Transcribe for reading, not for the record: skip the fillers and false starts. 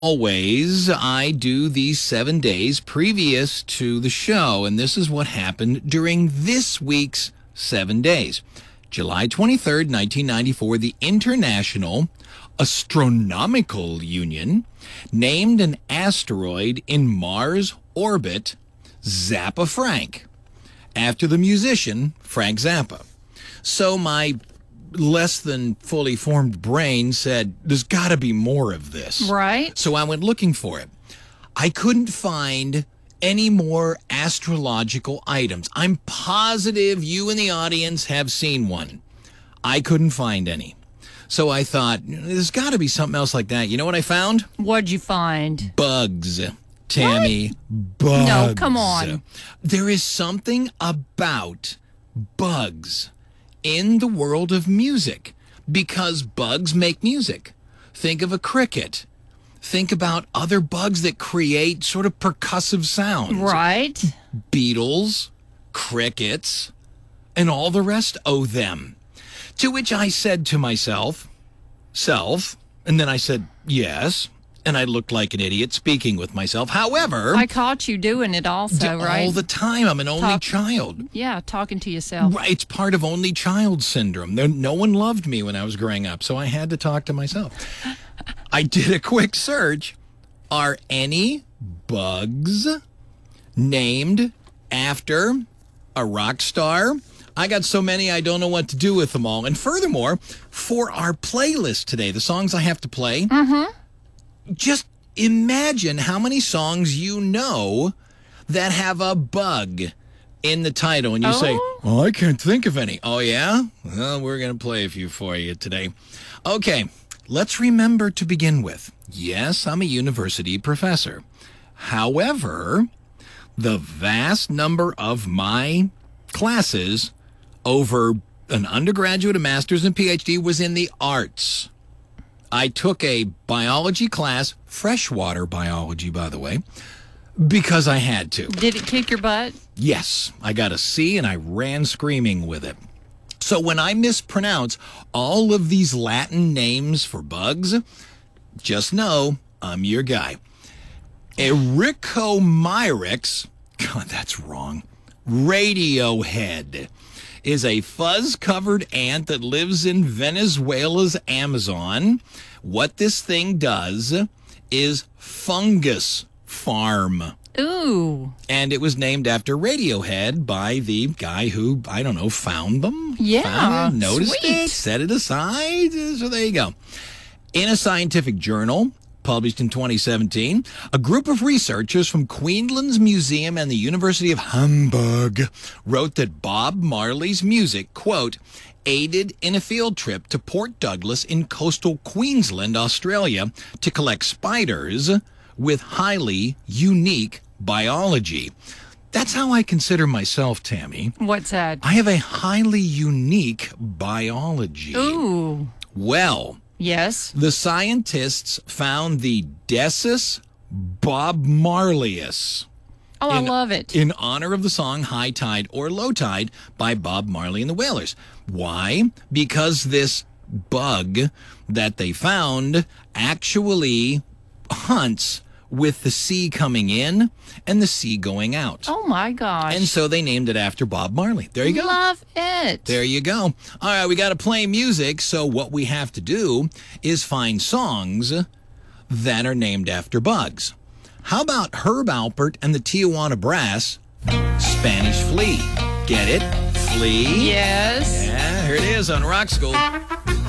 Always, I do these 7 days previous to the show, and this is what happened during this week's 7 days. July 23rd, 1994, the International Astronomical Union named an asteroid in Mars orbit Zappa Frank, after the musician Frank Zappa. So my less than fully formed brain said, there's got to be more of this. Right. So I went looking for it. I couldn't find any more astrological items. I'm positive you in the audience have seen one. I couldn't find any. So I thought, there's got to be something else like that. You know what I found? What'd you find? Bugs. Tammy, bugs. No, come on. There is something about bugs in the world of music, because bugs make music. Think of a cricket. Think about other bugs that create sort of percussive sounds. Right. Beetles, crickets, and all the rest owe them. To which I said to myself, and then I said, yes, and I looked like an idiot speaking with myself. However, I caught you doing it also, right? all the time. I'm an only child. Yeah, talking to yourself. Right, it's part of only child syndrome. No one loved me when I was growing up, so I had to talk to myself. I did a quick search. Are any bugs named after a rock star? I got so many, I don't know what to do with them all. And furthermore, for our playlist today, the songs I have to play, just imagine how many songs you know that have a bug in the title. And you say, oh, I can't think of any. Oh, yeah? Well, we're going to play a few for you today. Okay, let's remember to begin with. Yes, I'm a university professor. However, the vast number of my classes over an undergraduate, a master's, and PhD was in the arts. I took a biology class, freshwater biology, by the way, because I had to. Did it kick your butt? Yes, I got a C and I ran screaming with it. So when I mispronounce all of these Latin names for bugs, just know I'm your guy. Ericomyrix, God, that's wrong. Radiohead is a fuzz-covered ant that lives in Venezuela's Amazon. What this thing does is fungus farm. Ooh. And it was named after Radiohead by the guy who, I don't know, found them? Yeah, noticed sweet. it, set it aside. So there you go. In a scientific journal published in 2017, a group of researchers from Queensland's Museum and the University of Hamburg wrote that Bob Marley's music, quote, aided in a field trip to Port Douglas in coastal Queensland, Australia, to collect spiders with highly unique biology. That's how I consider myself, Tammy. What's that? I have a highly unique biology. Ooh. Well, yes. the scientists found the Desis Bob Marleyus. Oh, I love it. In honor of the song High Tide or Low Tide by Bob Marley and the Wailers. Why? Because this bug that they found actually hunts with the sea coming in and the sea going out. Oh, my gosh. And so they named it after Bob Marley. There you go. Love it. There you go. All right, we got to play music, so what we have to do is find songs that are named after bugs. How about Herb Alpert and the Tijuana Brass, Spanish Flea? Get it? Flea? Yes. Yeah, here it is on Rock School.